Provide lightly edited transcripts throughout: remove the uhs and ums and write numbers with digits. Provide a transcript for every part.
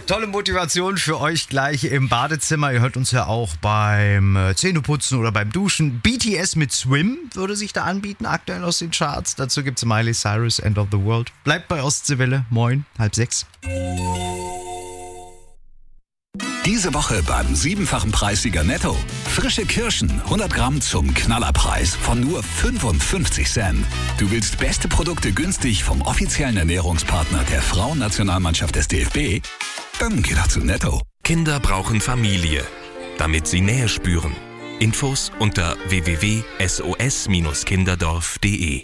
Tolle Motivation für euch gleich im Badezimmer. Ihr hört uns ja auch beim Zähneputzen oder beim Duschen. BTS mit Swim würde sich da anbieten, aktuell aus den Charts. Dazu gibt es Miley Cyrus, End of the World. Bleibt bei Ostseewelle. Moin, 5:30. Diese Woche beim 7-fachen Preissieger Netto. Frische Kirschen, 100 Gramm zum Knallerpreis von nur 55 Cent. Du willst beste Produkte günstig vom offiziellen Ernährungspartner der Frauennationalmannschaft des DFB? Dann geh doch zu Netto. Kinder brauchen Familie, damit sie Nähe spüren. Infos unter www.sos-kinderdorf.de.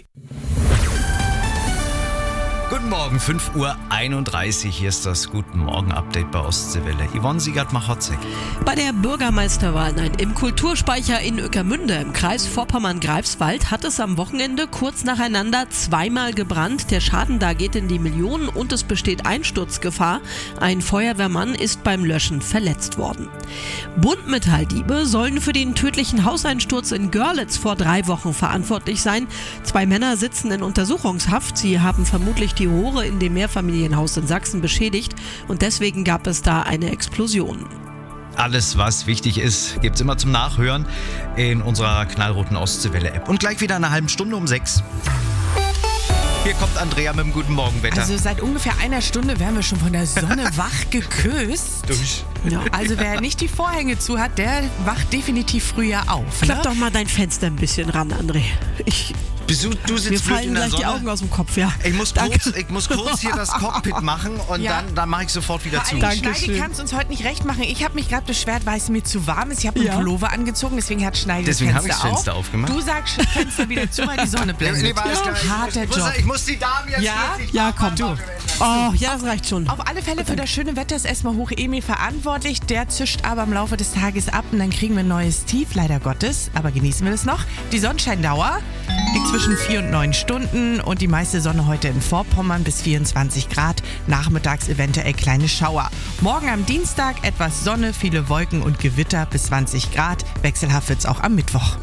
Guten Morgen, 5:31 Uhr. Hier ist das Guten Morgen-Update bei Ostseewelle. Yvonne Siegert-Machotzek. Bei der Bürgermeisterwahl, im Kulturspeicher in Ueckermünde im Kreis Vorpommern-Greifswald hat es am Wochenende kurz nacheinander zweimal gebrannt. Der Schaden da geht in die Millionen und es besteht Einsturzgefahr. Ein Feuerwehrmann ist beim Löschen verletzt worden. Buntmetalldiebe sollen für den tödlichen Hauseinsturz in Görlitz vor 3 Wochen verantwortlich sein. 2 Männer sitzen in Untersuchungshaft. Sie haben vermutlich die Rohre in dem Mehrfamilienhaus in Sachsen beschädigt und deswegen gab es da eine Explosion. Alles, was wichtig ist, gibt's immer zum Nachhören in unserer knallroten Ostseewelle-App. Und gleich wieder in einer halben Stunde um 6. Hier kommt Andrea mit dem Guten Morgen-Wetter. Also seit ungefähr einer Stunde werden wir schon von der Sonne wach geküsst. Ja, also wer nicht die Vorhänge zu hat, der wacht definitiv früher auf. Klapp doch mal dein Fenster ein bisschen ran, André. Du sitzt Mir blöd fallen in der gleich Sonne. die Augen aus dem Kopf, ja. Ich muss kurz hier das Cockpit machen und Ja. dann mache ich sofort wieder zu. Schneidi kann es uns heute nicht recht machen. Ich habe mich gerade beschwert, weil es mir zu warm ist. Ich habe einen Pullover angezogen, deswegen hat Schneidi Deswegen das habe ich Fenster das Fenster auf. aufgemacht. Du sagst Fenster wieder zu, weil die Sonne blendet. Nee, alles klar. Harter Job. Ich muss die Damen jetzt wirklich Ja, mal komm, du. machen. Oh, ja, das reicht schon. Auf alle Fälle für das schöne Wetter ist erstmal Hoch Emil verantwortlich. Der zischt aber im Laufe des Tages ab und dann kriegen wir ein neues Tief, leider Gottes. Aber genießen wir das noch. Die Sonnenscheindauer liegt zwischen 4 und 9 Stunden und die meiste Sonne heute in Vorpommern bis 24 Grad. Nachmittags eventuell kleine Schauer. Morgen am Dienstag etwas Sonne, viele Wolken und Gewitter bis 20 Grad. Wechselhaft wird's auch am Mittwoch.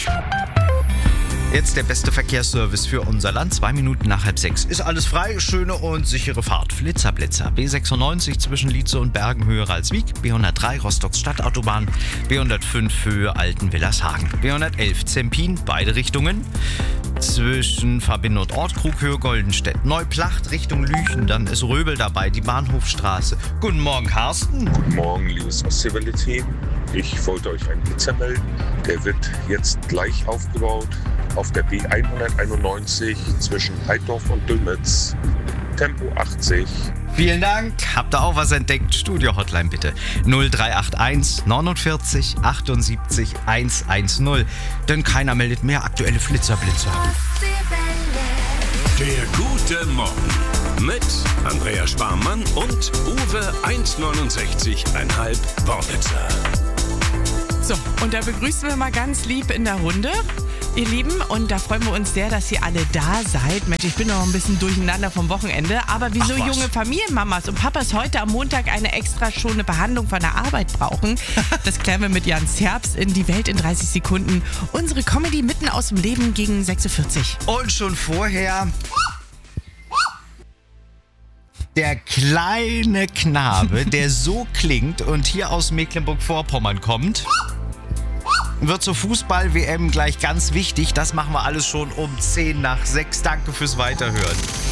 Jetzt der beste Verkehrsservice für unser Land. 2 Minuten nach 5:30. Ist alles frei, schöne und sichere Fahrt. Flitzer. B96 zwischen Lietze und Bergenhöhe Ralswiek. B103 Rostocks Stadtautobahn. B105 Höhe Altenwillershagen. B111 Zempin, beide Richtungen. Zwischen Verbindung und Ort Krughöhe Goldenstedt. Neuplacht Richtung Lüchen. Dann ist Röbel dabei, die Bahnhofstraße. Guten Morgen, Carsten. Guten Morgen, liebes Ostseewelle-Team. Ich wollte euch einen Blitzer melden. Der wird jetzt gleich aufgebaut auf der B191 zwischen Heidorf und Dülmitz. Tempo 80. Vielen Dank. Habt ihr auch was entdeckt? Studio-Hotline bitte. 0381 49 78 110. Denn keiner meldet mehr aktuelle Flitzer-Blitzer. Der Gute Morgen mit Andrea Sparmann und Uwe 1,69,5 Wortwitzer. So, und da begrüßen wir mal ganz lieb in der Runde, ihr Lieben. Und da freuen wir uns sehr, dass ihr alle da seid. Mensch, ich bin noch ein bisschen durcheinander vom Wochenende. Aber wieso junge Familienmamas und Papas heute am Montag eine extra schone Behandlung von der Arbeit brauchen, das klären wir mit Jans Herbst in Die Welt in 30 Sekunden. Unsere Comedy mitten aus dem Leben gegen 46. Und schon vorher der kleine Knabe, der so klingt und hier aus Mecklenburg-Vorpommern kommt, wird zur Fußball-WM gleich ganz wichtig. Das machen wir alles schon um 5:50. Danke fürs Weiterhören.